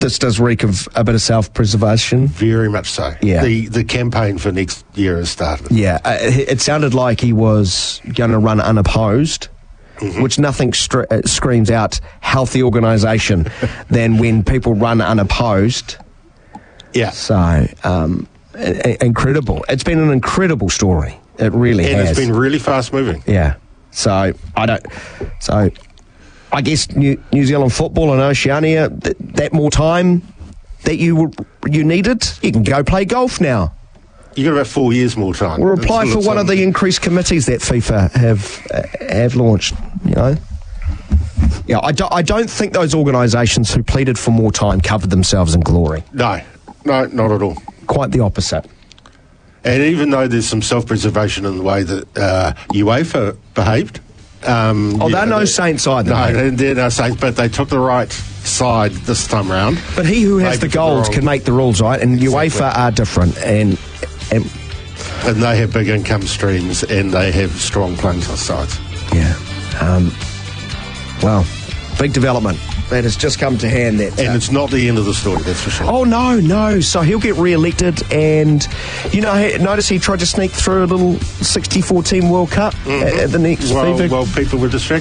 this does reek of a bit of self-preservation. Very much so. Yeah. The campaign for next year has started. Yeah, it sounded like he was going to run unopposed, which nothing screams out healthy organisation than when people run unopposed. Yeah. So, incredible. It's been an incredible story. It really has. And it's been really fast-moving. Yeah. So, I guess New Zealand football and Oceania, that more time that you needed, you can go play golf now. You got about 4 years more time. Or apply for one of the increased committees that FIFA have launched, you know. Yeah, I don't think those organisations who pleaded for more time covered themselves in glory. No, not at all. Quite the opposite. And even though there's some self-preservation in the way that UEFA behaved... they're no saints either. No, they're no saints, but they took the right side this time round. But he who has the gold can make the rules, right? And UEFA are different, and they have big income streams, and they have strong playing sides. Yeah. Well, big development that has just come to hand. And it's not the end of the story, that's for sure. Oh, no. So he'll get re-elected, and, notice he tried to sneak through a little 64-team World Cup at the next FIFA. Well, people were distracted.